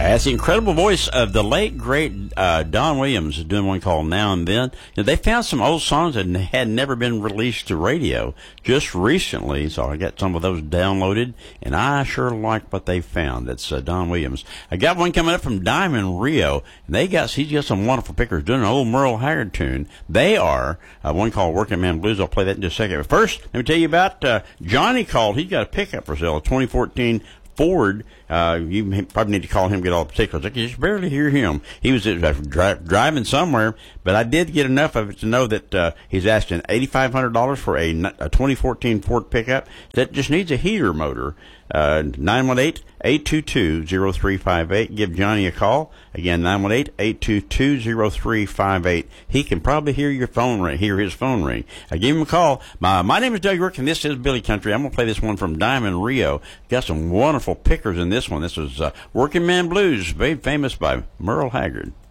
That's the incredible voice of the late, great Don Williams, doing one called Now and Then. You know, they found some old songs that had never been released to radio just recently, so I got some of those downloaded, and I sure like what they found. That's Don Williams. I got one coming up from Diamond Rio, and he's got some wonderful pickers doing an old Merle Haggard tune. They are one called Working Man Blues. I'll play that in just a second. But first, let me tell you about Johnny called. He's got a pickup for sale, a 2014 Ford. You probably need to call him, get all the particulars. I can just barely hear him. He was driving somewhere, but I did get enough of it to know that he's asking $8,500 for a 2014 Ford pickup that just needs a heater motor. 918-822-0358. Give Johnny a call. Again, 918-822-0358. He can probably hear his phone ring. I give him a call. My name is Doug York, and this is Billy Country. I'm going to play this one from Diamond Rio. Got some wonderful pickers in this one. This was Working Man Blues, very famous by Merle Haggard.